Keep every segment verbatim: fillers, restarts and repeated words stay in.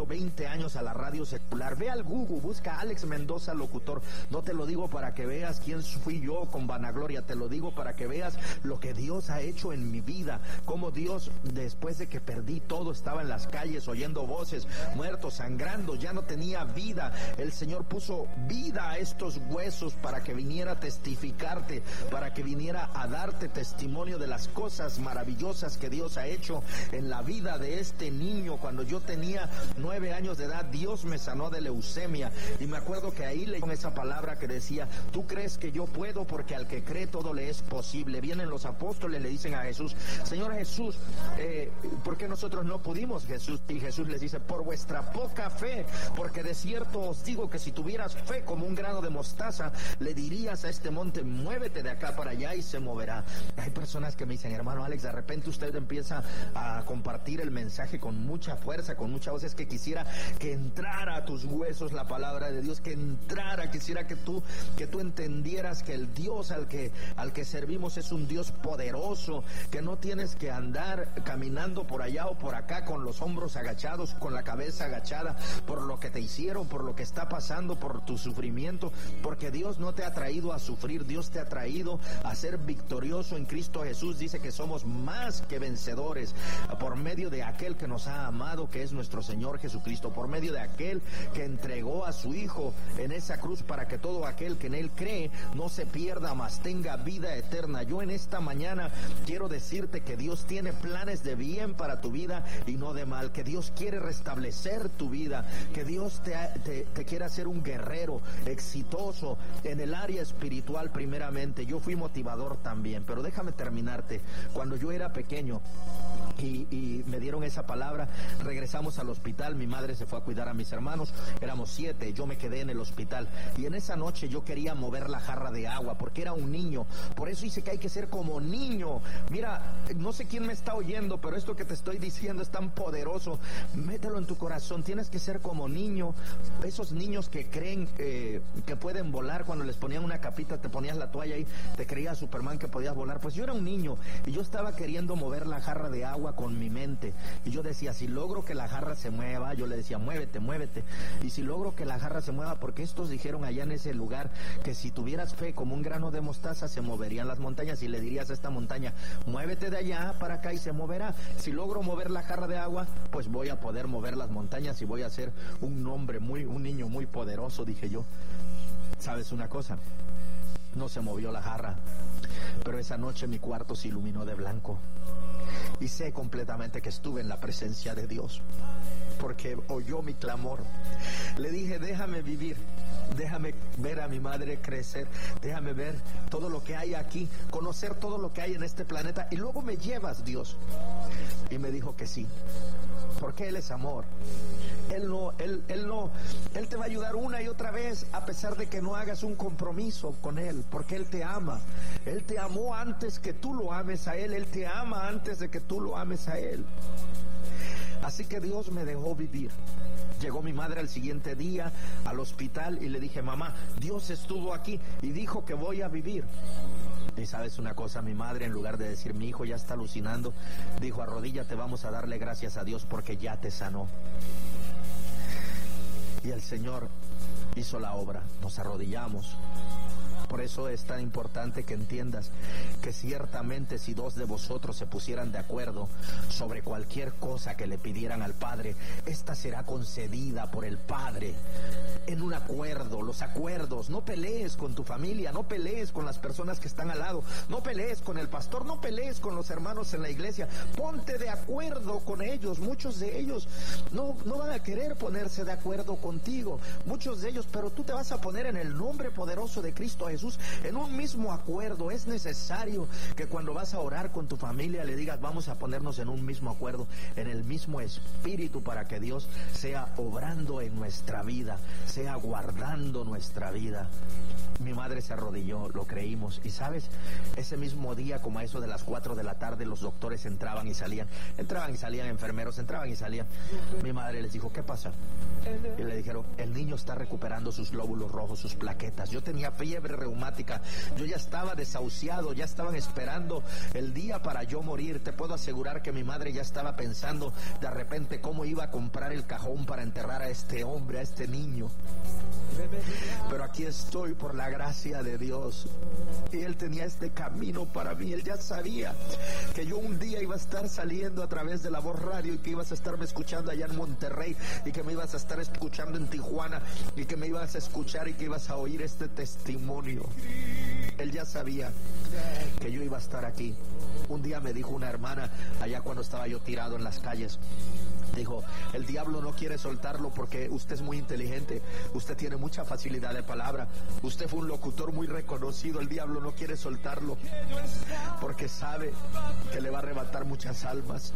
veinte años a la radio secular. Ve al Google, busca Alex Mendoza locutor. No te lo digo para que veas quién fui yo con vanagloria, te lo digo para que veas lo que Dios ha hecho en mi vida, cómo Dios, después de que perdí todo, estaba en las calles oyendo voces, muerto, sangrando, ya no tenía vida. El Señor puso vida a estos huesos para que viniera a testificarte, para que viniera a darte testimonio de las cosas maravillosas que Dios ha hecho en la vida de este niño. Cuando yo tenía nueve años de edad, Dios me sanó de leucemia, y me acuerdo que ahí leí esa palabra que decía: tú crees que yo puedo, porque al que cree todo le es posible. Vienen los apóstoles, le dicen a Jesús: Señor Jesús, eh, ¿por qué nosotros no pudimos? Jesús, y Jesús les dice: por vuestra poca fe, porque de cierto os digo que si tuvieras fe como un grano de mostaza, le dirías a este monte: muévete de acá para allá, y se moverá. Hay personas que me dicen: hermano Alex, de repente usted empieza a compartir el mensaje con mucha fuerza, con mucha voz. Es que quisiera que entrara a tus huesos la palabra de Dios, que entrara, quisiera que tú, que tú entendieras que el Dios al que, al que servimos es un Dios poderoso, que no tienes que andar caminando por allá o por acá con los hombros agachados, con la cabeza agachada, por lo que te hicieron, por lo que está pasando, por tu sufrimiento, porque Dios no te ha traído a sufrir, Dios te ha traído a ser victorioso en Cristo Jesús. Dice que somos más que vencedores por medio de aquel que nos ha amado, que es nuestro Señor Jesucristo, por medio de aquel que entregó a su Hijo en esa cruz para que todo aquel que en Él cree no se pierda, mas tenga vida eterna. Yo en esta mañana quiero decirte que Dios tiene planes de bien para tu vida y no de mal, que Dios quiere restablecer tu vida, que Dios te, te, te quiere hacer un guerrero exitoso en el área espiritual primeramente. Yo fui motivador también, pero déjame terminarte. Cuando yo era pequeño y, y me dieron esa palabra, regresamos al hospital, mi madre se fue a cuidar a mis hermanos, éramos siete, yo me quedé en el hospital, y en esa noche yo quería mover la jarra de agua, porque era un niño. Por eso dice que hay que ser como niño. Mira, no sé quién me está oyendo, pero esto que te estoy diciendo es tan poderoso. Mételo en tu corazón, tienes que ser como niño. Esos niños que creen eh, que pueden volar, cuando les ponían una capita, te ponías la toalla y te creías Superman que podías volar. Pues yo era un niño y yo estaba queriendo mover la jarra de agua con mi mente, y yo decía: si logro que la jarra se mueva, yo le decía: muévete, muévete, y si logro que la jarra se mueva, porque estos dijeron allá en ese lugar que si tuvieras fe como un grano de mostaza se moverían las montañas, y le dirías a esta montaña: muévete de allá para acá, y se moverá. Si logro mover la jarra de agua, pues voy a poder mover las montañas y voy a ser un hombre muy, un niño muy poderoso, dije yo. ¿Sabes una cosa? No se movió la jarra, pero esa noche mi cuarto se iluminó de blanco, y sé completamente que estuve en la presencia de Dios, porque oyó mi clamor. Le dije: déjame vivir, déjame ver a mi madre crecer, déjame ver todo lo que hay aquí, conocer todo lo que hay en este planeta, y luego me llevas, Dios. Y me dijo que sí, porque Él es amor. Él no, él, él no, Él te va a ayudar una y otra vez, a pesar de que no hagas un compromiso con Él, porque Él te ama. Él te amó antes que tú lo ames a Él, Él te ama antes de que tú lo ames a Él. Así que Dios me dejó vivir. Llegó mi madre al siguiente día al hospital y le dije: mamá, Dios estuvo aquí y dijo que voy a vivir. Y sabes una cosa, mi madre, en lugar de decir: mi hijo ya está alucinando, dijo: arrodíllate, vamos a darle gracias a Dios porque ya te sanó. Y el Señor hizo la obra. Nos arrodillamos. Por eso es tan importante que entiendas que ciertamente si dos de vosotros se pusieran de acuerdo sobre cualquier cosa que le pidieran al Padre, esta será concedida por el Padre en un acuerdo. Los acuerdos: no pelees con tu familia, no pelees con las personas que están al lado, no pelees con el pastor, no pelees con los hermanos en la iglesia, ponte de acuerdo con ellos. Muchos de ellos no, no van a querer ponerse de acuerdo contigo, muchos de ellos, pero tú te vas a poner en el nombre poderoso de Cristo Jesús en un mismo acuerdo. Es necesario que cuando vas a orar con tu familia le digas: vamos a ponernos en un mismo acuerdo, en el mismo espíritu, para que Dios sea obrando en nuestra vida, sea guardando nuestra vida. Mi madre se arrodilló, lo creímos, y sabes, ese mismo día, como a eso de las cuatro de la tarde, los doctores entraban y salían, entraban y salían enfermeros, entraban y salían. Mi madre les dijo: ¿qué pasa? Y le dijeron: el niño está recuperando sus glóbulos rojos, sus plaquetas. Yo tenía fiebre reumática. Yo ya estaba desahuciado, ya estaban esperando el día para yo morir. Te puedo asegurar que mi madre ya estaba pensando de repente cómo iba a comprar el cajón para enterrar a este hombre, a este niño. Pero aquí estoy por la gracia de Dios. Y Él tenía este camino para mí. Él ya sabía que yo un día iba a estar saliendo a través de La Voz Radio, y que ibas a estarme escuchando allá en Monterrey, y que me ibas a estar escuchando en Tijuana, y que me ibas a escuchar y que ibas a oír este testimonio. Él ya sabía que yo iba a estar aquí. Un día me dijo una hermana allá cuando estaba yo tirado en las calles, dijo: el diablo no quiere soltarlo porque usted es muy inteligente, usted tiene mucha facilidad de palabra, usted fue un locutor muy reconocido, el diablo no quiere soltarlo porque sabe que le va a arrebatar muchas almas.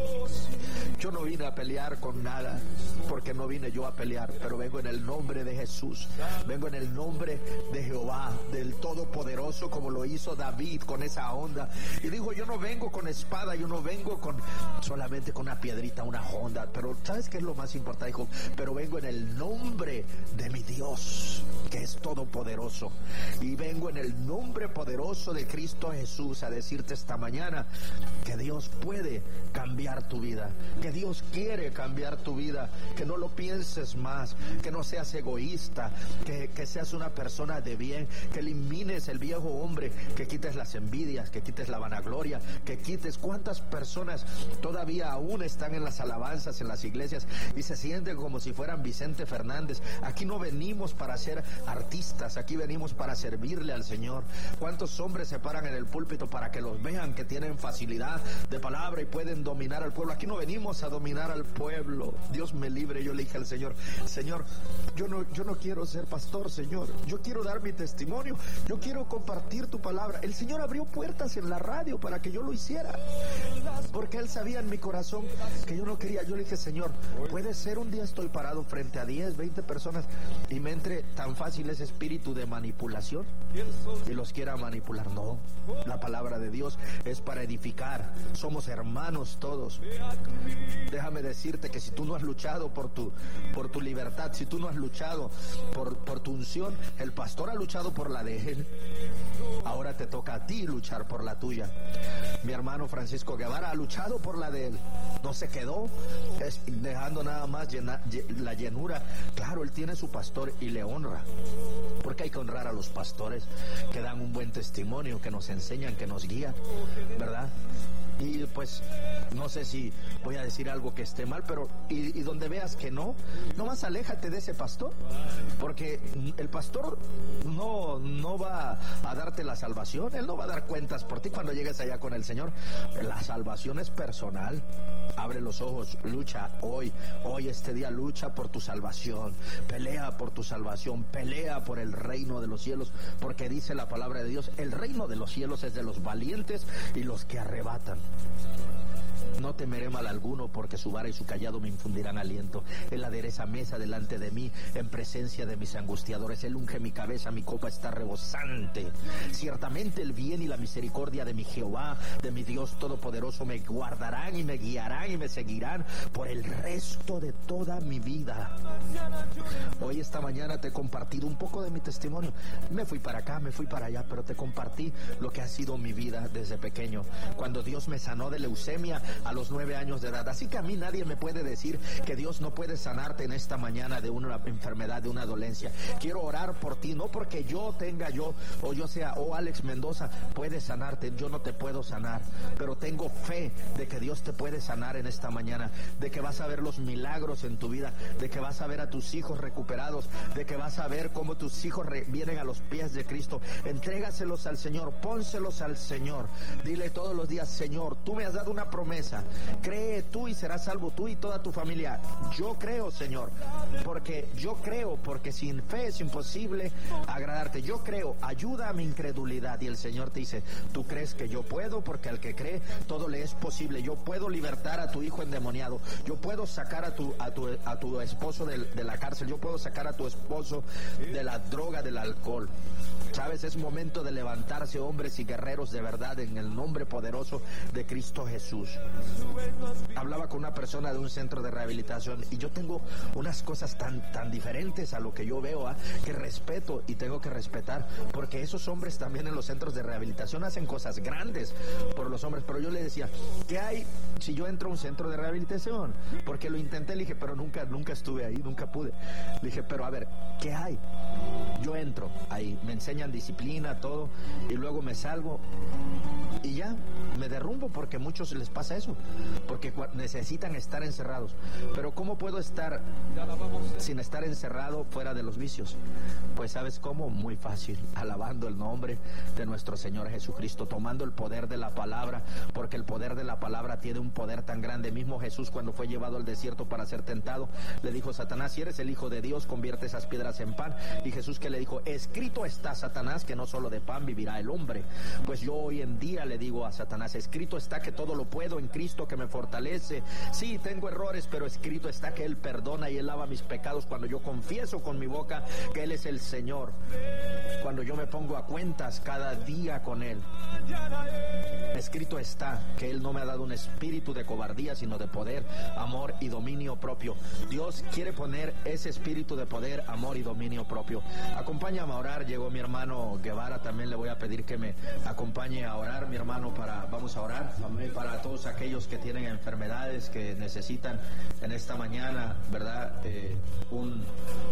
Yo no vine a pelear con nada, porque no vine yo a pelear, pero vengo en el nombre de Jesús, vengo en el nombre de Jehová, del Todopoderoso, como lo hizo David con esa onda. Y dijo: yo no vengo con espada, yo no vengo con solamente con una piedrita, una honda, pero ¿sabes qué es lo más importante? Dijo: pero vengo en el nombre de mi Dios, que es todopoderoso, y vengo en el nombre poderoso de Cristo Jesús a decirte esta mañana que Dios puede cambiar tu vida, que Dios quiere cambiar tu vida, que no lo pienses más, que no seas egoísta, que, que seas una persona de bien, que elimines el viejo hombre, que quites las envidias, que quites la vanagloria, que quites. ¿Cuántas personas todavía aún están en las alabanzas, en las iglesias, y se sienten como si fueran Vicente Fernández? Aquí no venimos para ser artistas, aquí venimos para servirle al Señor. ¿Cuántos hombres se paran en el púlpito para que los vean que tienen facilidad de palabra y pueden dominar al pueblo? Aquí no venimos a dominar al pueblo. Dios me libre. Yo le dije al Señor: Señor, yo no, yo no quiero ser pastor, Señor, yo quiero dar mi testimonio, yo quiero compartir tu palabra. El Señor abrió puertas en la radio para que yo lo hiciera, porque Él sabía en mi corazón que yo no quería. Yo le dije: Señor, puede ser un día estoy parado frente a diez, veinte personas y me entre tan fácil ese espíritu de manipulación y los quiera manipular. No, la palabra de Dios es para edificar. Somos hermanos todos. Déjame decirte que si tú no has luchado por tu, por tu libertad, si tú no has luchado por, por tu unción, el pastor ha luchado por la de él. Ahora te toca a ti luchar por la tuya. Mi hermano Francisco Guevara ha luchado por la de él. No se quedó es, dejando nada más llena, la llenura. Claro, él tiene su pastor y le honra, porque hay que honrar a los pastores que dan un buen testimonio, que nos enseñan, que nos guían, ¿verdad? Y pues no sé si voy a decir algo que esté mal, pero y, y donde veas que no, nomás aléjate de ese pastor, porque el pastor no, no va a darte la salvación. Él no va a dar cuentas por ti cuando llegues allá con el Señor. La salvación es personal. Abre los ojos, lucha hoy, hoy este día lucha por tu salvación, pelea por tu salvación, pelea por el reino de los cielos, porque dice la palabra de Dios: el reino de los cielos es de los valientes y los que arrebatan. No temeré mal alguno, porque su vara y su callado me infundirán aliento. Él adereza mesa delante de mí en presencia de mis angustiadores. Él unge mi cabeza, mi copa está rebosante. Ciertamente el bien y la misericordia de mi Jehová, de mi Dios todopoderoso, me guardarán y me guiarán y me seguirán por el resto de toda mi vida. Hoy, esta mañana, te he compartido un poco de mi testimonio. Me fui para acá, me fui para allá, pero te compartí lo que ha sido mi vida desde pequeño. Cuando Dios me sanó de leucemia a los nueve años de edad. Así que a mí nadie me puede decir que Dios no puede sanarte en esta mañana de una enfermedad, de una dolencia. Quiero orar por ti, no porque yo tenga yo, o yo sea, o Alex Mendoza puede sanarte. Yo no te puedo sanar, pero tengo fe de que Dios te puede sanar en esta mañana, de que vas a ver los milagros en tu vida, de que vas a ver a tus hijos recuperados, de que vas a ver cómo tus hijos re- vienen a los pies de Cristo. Entrégaselos al Señor, pónselos al Señor. Dile todos los días: Señor, tú me has dado una promesa, cree tú y serás salvo tú y toda tu familia. Yo creo, Señor, porque yo creo, porque sin fe es imposible agradarte. Yo creo, ayuda a mi incredulidad. Y el Señor te dice: tú crees que yo puedo, porque al que cree todo le es posible. Yo puedo libertar a tu hijo endemoniado, yo puedo sacar a tu a tu, a tu esposo de, de la cárcel, yo puedo sacar a tu esposo de la droga, del alcohol. Sabes, es momento de levantarse, hombres y guerreros de verdad, en el nombre poderoso de Cristo Jesús. hablaba con una persona de un centro de rehabilitación y yo tengo unas cosas tan, tan diferentes a lo que yo veo, ¿eh? que respeto y tengo que respetar, porque esos hombres también en los centros de rehabilitación hacen cosas grandes por los hombres, pero yo le decía, ¿qué hay si yo entro a un centro de rehabilitación? Porque lo intenté, le dije, pero nunca, nunca estuve ahí, nunca pude. Le dije, pero a ver, ¿qué hay? Yo entro ahí, me enseñan disciplina, todo, y luego me salgo y ya me derrumbo, porque a muchos les pasa eso, porque necesitan estar encerrados. Pero ¿cómo puedo estar sin estar encerrado fuera de los vicios? Pues ¿sabes cómo? Muy fácil, alabando el nombre de nuestro Señor Jesucristo, tomando el poder de la palabra, porque el poder de la palabra tiene un poder tan grande. Mismo Jesús, cuando fue llevado al desierto para ser tentado, le dijo a Satanás, si eres el Hijo de Dios, convierte esas piedras en pan. Y Jesús, que le dijo, escrito está, Satanás, que no solo de pan vivirá el hombre. Pues yo hoy en día le digo a Satanás, escrito está que todo lo puedo en Cristo que me fortalece. Sí, tengo errores, pero escrito está que Él perdona y Él lava mis pecados cuando yo confieso con mi boca que Él es el Señor, cuando yo me pongo a cuentas cada día con Él. Escrito está que Él no me ha dado un espíritu de cobardía, sino de poder, amor y dominio propio. Dios quiere poner ese espíritu de poder, amor y dominio propio. Acompáñame a orar. Llegó mi hermano Guevara, también le voy a pedir que me acompañe a orar, mi hermano, para, vamos a orar para todos aquellos que tienen enfermedades, que necesitan en esta mañana, ¿verdad? Eh, un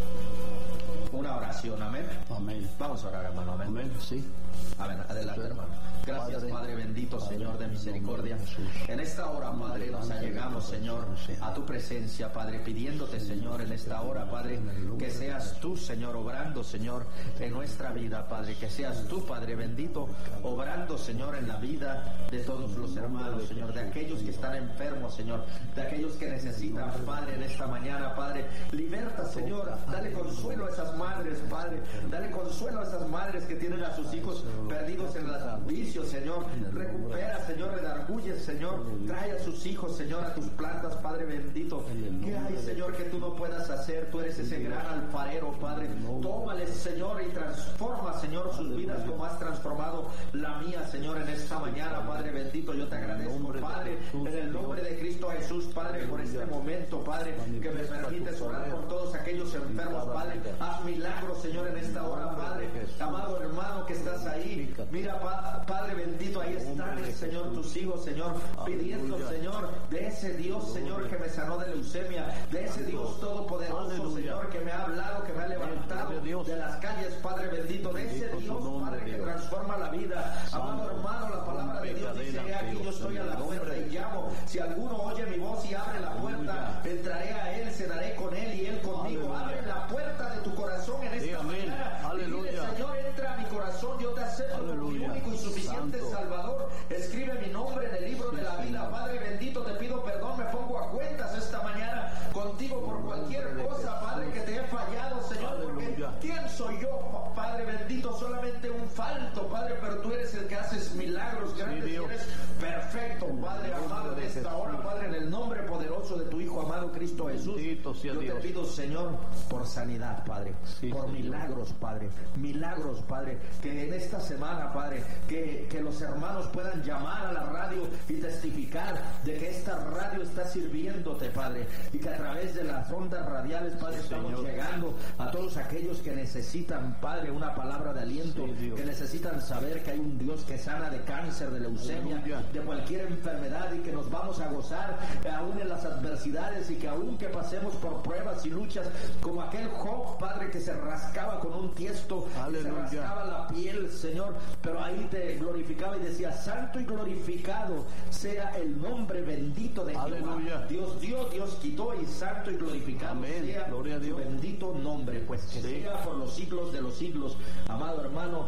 una oración, amén. Amén. Vamos a orar, hermano, amén. Amén, sí. Amén, adelante, hermano. Gracias, Padre bendito, Señor de misericordia. En esta hora, Padre, nos allegamos, Señor, a tu presencia, Padre, pidiéndote, Señor, en esta hora, Padre, que seas tú, Señor, obrando, Señor, en nuestra vida, Padre, que seas tú, Padre bendito, obrando, Señor, en la vida de todos los hermanos, Señor, de aquellos que están enfermos, Señor, de aquellos que necesitan, Padre, en esta mañana, Padre, liberta, Señor, dale consuelo a esas madres, Padre, dale consuelo a esas madres que tienen a sus hijos perdidos en los vicios, Señor, recupera, Señor, redarguye, Señor, trae a sus hijos, Señor, a tus plantas, Padre bendito. ¿Qué hay, Señor, que tú no puedas hacer? Tú eres ese gran alfarero, Padre. Tómales, Señor, y transforma, Señor, sus vidas como has transformado la mía, Señor, en esta mañana, Padre bendito. Yo te agradezco, Padre, en el nombre de Cristo Jesús, Padre, por este momento, Padre, que me permites orar por todos aquellos enfermos, Padre. Haz milagros, Señor, en esta hora, Padre. Amado hermano que estás ahí, mira, Padre bendito, ahí están, Señor, tus hijos, Señor, pidiendo, Señor, de ese Dios, Señor, que me sanó de leucemia, de ese Dios todopoderoso, Señor, que me ha hablado, que me ha levantado de las calles, Padre bendito, de ese Dios, Padre, que transforma la vida. Amado hermano, la palabra de Dios dice, he aquí yo estoy a la puerta y llamo. Si alguno oye mi voz y abre la puerta, entraré a él, cenaré con él y él conmigo. Abre la puerta de tu corazón en esta mañana. Aleluya. Dile, Señor, entra a mi corazón, yo te acepto como mi único y suficiente Salvador. Escribe mi nombre en el libro de la vida. Padre bendito, te pido perdón, me pongo a cuentas esta mañana contigo por cualquier cosa, Padre, que te he fallado, Señor, porque ¿quién soy yo, Padre bendito? Solamente un falto, Padre, pero tú eres el que haces milagros grandes y eres perfecto, Padre amado, en esta hora, Padre, en el nombre poderoso de tu Hijo amado Cristo Jesús. Yo te pido, Señor, por sanidad, Padre, por milagros, Padre, milagros, Padre, que en esta semana, Padre, que, que los hermanos puedan llamar a la radio y testificar de que esta radio está sirviéndote, Padre, y que a través de las ondas radiales, Padre, estamos Señor. llegando a todos aquellos que necesitan, Padre, una palabra de aliento, sí, que necesitan saber que hay un Dios que sana de cáncer, de leucemia, Aleluya. de cualquier enfermedad, y que nos vamos a gozar aún en las adversidades, y que aún que pasemos por pruebas y luchas, como aquel Job, Padre, que se rascaba con un tiesto, se rascaba la piel, Señor, pero ahí te glorificaba y decía, santo y glorificado sea el nombre bendito de Jehová. Dios dio, Dios quitó, y santo y glorificado Amén. sea Gloria a Dios. Bendito nombre, pues que sí. sea por los siglos de los siglos. Amado hermano,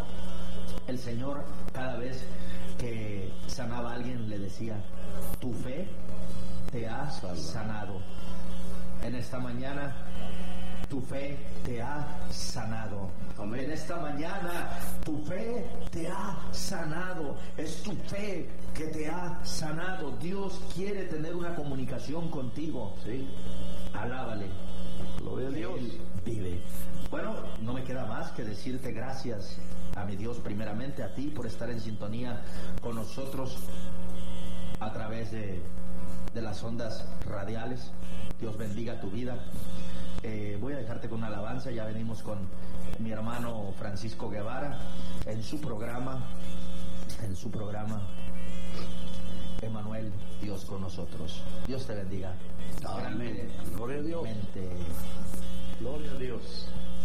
el Señor cada vez que sanaba a alguien le decía, tu fe te ha sanado. En esta mañana tu fe te ha sanado. Amén. En esta mañana tu fe te ha sanado. Es tu fe que te ha sanado. Dios quiere tener una comunicación contigo. Sí. Alábale. Gloria a Dios. Él vive. Bueno, no me queda más que decirte gracias a mi Dios, primeramente a ti por estar en sintonía con nosotros a través de de las ondas radiales. Dios bendiga tu vida. Eh, voy a dejarte con una alabanza. Ya venimos con mi hermano Francisco Guevara en su programa, en su programa Emanuel, Dios con nosotros. Dios te bendiga. Amén. Gloria a Dios. Mente. Gloria a Dios.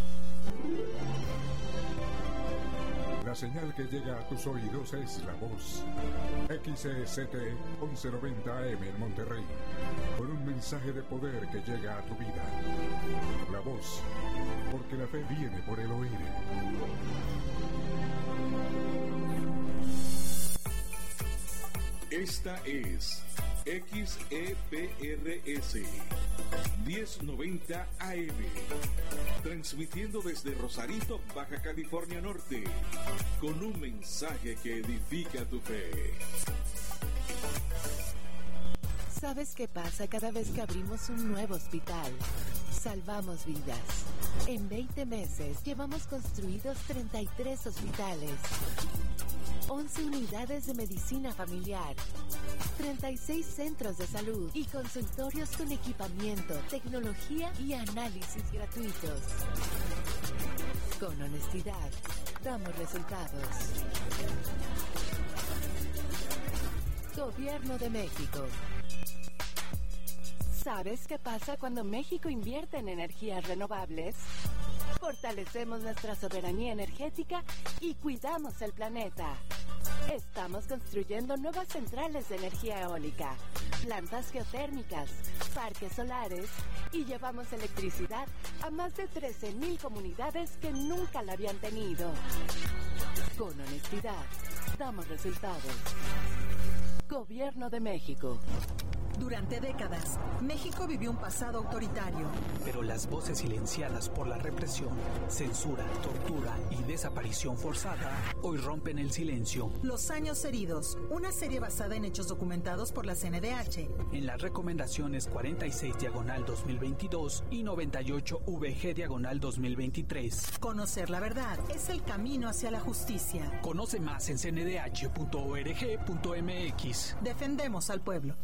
La señal que llega a tus oídos es la voz X E Z T once noventa A M en Monterrey, con un mensaje de poder que llega a tu vida. La voz, porque la fe viene por el oír. Esta es X E P R S diez noventa A M, transmitiendo desde Rosarito, Baja California Norte, con un mensaje que edifica tu fe. ¿Sabes qué pasa cada vez que abrimos un nuevo hospital? Salvamos vidas. En veinte meses llevamos construidos treinta y tres hospitales, once unidades de medicina familiar, treinta y seis centros de salud y consultorios con equipamiento, tecnología y análisis gratuitos. Con honestidad, damos resultados. Gobierno de México. ¿Sabes qué pasa cuando México invierte en energías renovables? Fortalecemos nuestra soberanía energética y cuidamos el planeta. Estamos construyendo nuevas centrales de energía eólica, plantas geotérmicas, parques solares y llevamos electricidad a más de trece mil comunidades que nunca la habían tenido. Con honestidad, damos resultados. Gobierno de México. Durante décadas, México vivió un pasado autoritario. Pero las voces silenciadas por la represión, censura, tortura y desaparición forzada hoy rompen el silencio. Los años heridos, una serie basada en hechos documentados por la C N D H. En las recomendaciones cuarenta y seis diagonal dos mil veintidós y noventa y ocho V G diagonal dos mil veintitrés. Conocer la verdad es el camino hacia la justicia. Conoce más en c n d h punto org punto m x. Defendemos al pueblo.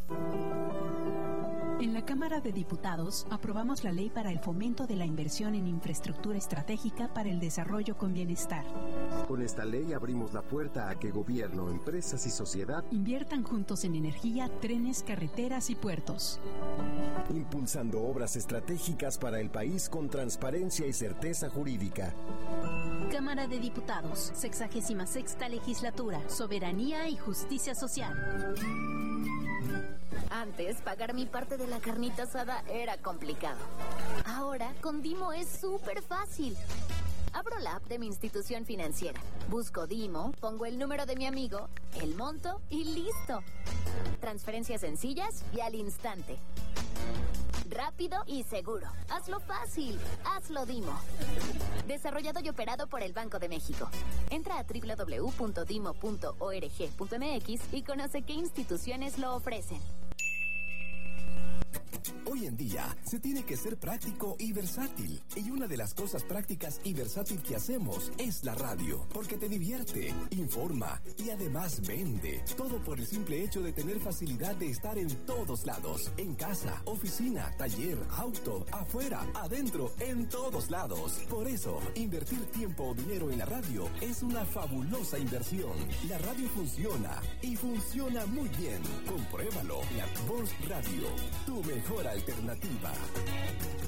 En la Cámara de Diputados aprobamos la ley para el fomento de la inversión en infraestructura estratégica para el desarrollo con bienestar. Con esta ley abrimos la puerta a que gobierno, empresas y sociedad inviertan juntos en energía, trenes, carreteras y puertos. Impulsando obras estratégicas para el país con transparencia y certeza jurídica. Cámara de Diputados, sexagésima sexta legislatura, soberanía y justicia social. Antes, pagar mi parte de la carnita asada era complicado. Ahora, con Dimo es súper fácil. Abro la app de mi institución financiera, busco Dimo, pongo el número de mi amigo, el monto y listo. Transferencias sencillas y al instante. Rápido y seguro. Hazlo fácil. Hazlo Dimo. Desarrollado y operado por el Banco de México. Entra a doble u doble u doble u punto dimo punto org punto m x y conoce qué instituciones lo ofrecen. Hoy en día se tiene que ser práctico y versátil. Y una de las cosas prácticas y versátil que hacemos es la radio. Porque te divierte, informa y además vende. Todo por el simple hecho de tener facilidad de estar en todos lados. En casa, oficina, taller, auto, afuera, adentro, en todos lados. Por eso, invertir tiempo o dinero en la radio es una fabulosa inversión. La radio funciona y funciona muy bien. Compruébalo. La Voz Radio, tu mejor alternativa.